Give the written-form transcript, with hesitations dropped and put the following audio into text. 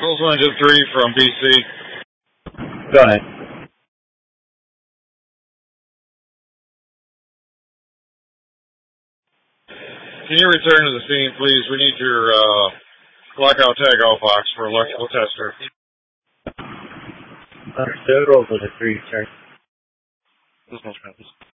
Coastal Engine 3 from BC. Go ahead. Can you return to the scene, please? We need your blackout tagout box for electrical tester. Understood. Roll for the 3, sir. This one's